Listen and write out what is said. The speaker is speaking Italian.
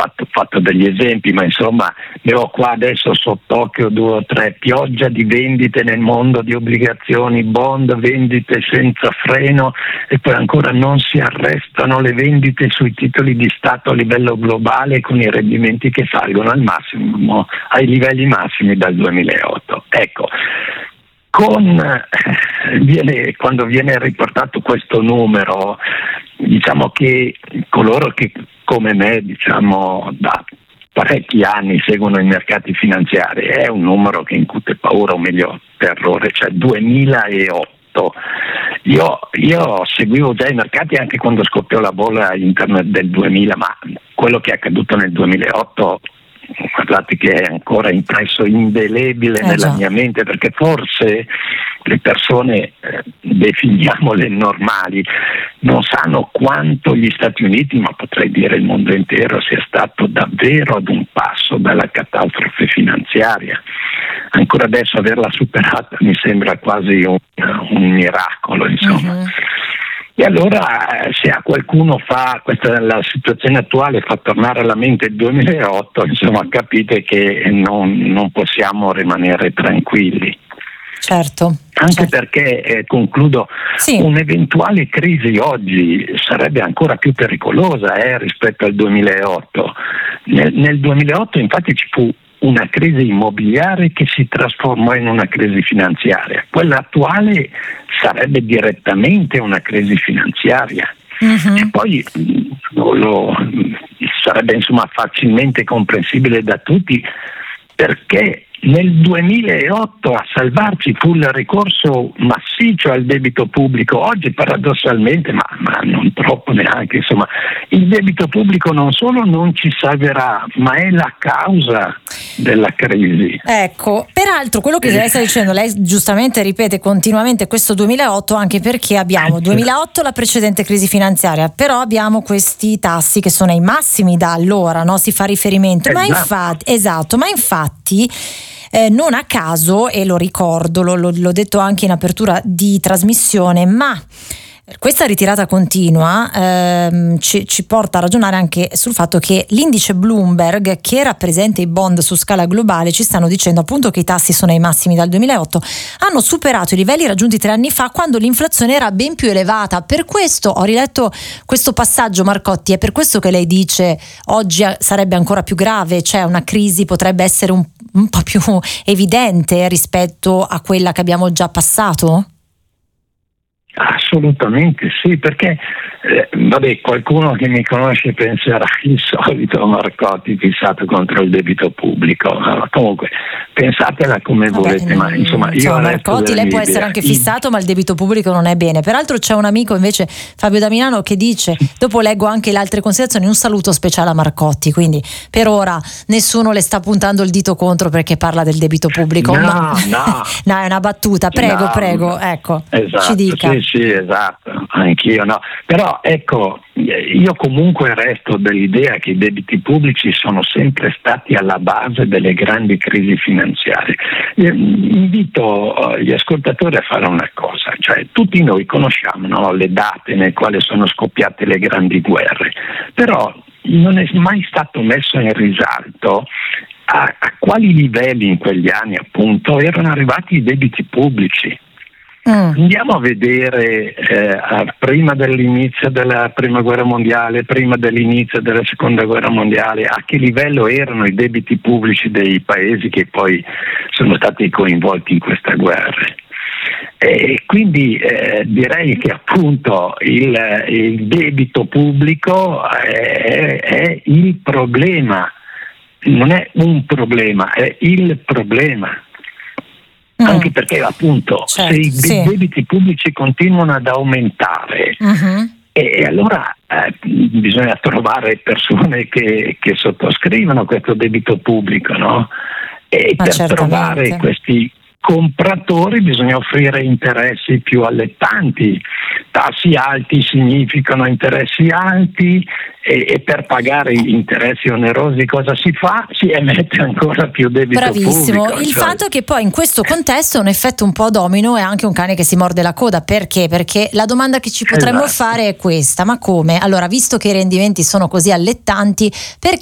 fatto degli esempi, ma insomma ne ho qua adesso sott'occhio 2 o 3: pioggia di vendite nel mondo di obbligazioni, bond, vendite senza freno, e poi ancora non si arrestano le vendite sui titoli di Stato a livello globale, con i rendimenti che salgono al massimo, ai livelli massimi dal 2008. Ecco, quando viene riportato questo numero, diciamo che coloro che come me, diciamo, da parecchi anni seguono i mercati finanziari, è un numero che incute paura, o meglio terrore, cioè 2008. Io seguivo già i mercati anche quando scoppiò la bolla internet del 2000, ma quello che è accaduto nel 2008, guardate che è ancora impresso indelebile nella mia mente, perché forse le persone, definiamole normali, non sanno quanto gli Stati Uniti, ma potrei dire il mondo intero, sia stato davvero ad un passo dalla catastrofe finanziaria. Ancora adesso averla superata mi sembra quasi un miracolo, insomma. Uh-huh. E allora, se a qualcuno la situazione attuale fa tornare alla mente il 2008, insomma, capite che non possiamo rimanere tranquilli. Certo. Anche perché, concludo, sì, un'eventuale crisi oggi sarebbe ancora più pericolosa rispetto al 2008. Nel 2008 infatti ci fu una crisi immobiliare che si trasformò in una crisi finanziaria. Quella attuale sarebbe direttamente una crisi finanziaria. Uh-huh. E poi sarebbe insomma facilmente comprensibile da tutti, perché nel 2008 a salvarci fu il ricorso massiccio al debito pubblico. Oggi paradossalmente, ma non troppo neanche, insomma, il debito pubblico non solo non ci salverà, ma è la causa della crisi. Ecco, peraltro quello che lei sta dicendo, lei giustamente ripete continuamente questo 2008, anche perché abbiamo 2008 la precedente crisi finanziaria, però abbiamo questi tassi che sono ai massimi da allora, no? Si fa riferimento, ma infatti non a caso, e lo ricordo, l'ho detto anche in apertura di trasmissione, ma questa ritirata continua ci porta a ragionare anche sul fatto che l'indice Bloomberg, che rappresenta i bond su scala globale, ci stanno dicendo appunto che i tassi sono ai massimi dal 2008, hanno superato i livelli raggiunti 3 anni fa, quando l'inflazione era ben più elevata. Per questo ho riletto questo passaggio, Marcotti, è per questo che lei dice oggi sarebbe ancora più grave, cioè una crisi potrebbe essere un po' più evidente rispetto a quella che abbiamo già passato? Assolutamente sì, perché qualcuno che mi conosce penserà il solito Marcotti fissato contro il debito pubblico. Comunque pensatela come volete, ma insomma io Marcotti, lei può essere anche fissato, ma il debito pubblico non è bene. Peraltro c'è un amico invece, Fabio da Milano, che dice, dopo leggo anche le altre considerazioni, un saluto speciale a Marcotti, quindi per ora nessuno le sta puntando il dito contro perché parla del debito pubblico. No, è una battuta, prego, ecco, esatto, ci dica. Sì, esatto, anch'io no. Però ecco, io comunque resto dell'idea che i debiti pubblici sono sempre stati alla base delle grandi crisi finanziarie. Invito gli ascoltatori a fare una cosa, cioè tutti noi conosciamo, no, le date nelle quali sono scoppiate le grandi guerre, però non è mai stato messo in risalto a quali livelli in quegli anni appunto erano arrivati i debiti pubblici. Andiamo a vedere prima dell'inizio della prima guerra mondiale, prima dell'inizio della seconda guerra mondiale, a che livello erano i debiti pubblici dei paesi che poi sono stati coinvolti in questa guerra. E quindi direi che appunto il debito pubblico è il problema, non è un problema, è il problema. Anche perché appunto se i debiti pubblici continuano ad aumentare, e allora bisogna trovare persone che sottoscrivano questo debito pubblico, no? E per trovare questi compratori bisogna offrire interessi più allettanti. Tassi alti significano interessi alti, e per pagare interessi onerosi cosa si fa? Si emette ancora più debito Bravissimo. pubblico. Il fatto è che poi in questo contesto è un effetto un po' domino, è anche un cane che si morde la coda. Perché? Perché la domanda che ci potremmo fare è questa: ma come? Allora, visto che i rendimenti sono così allettanti, perché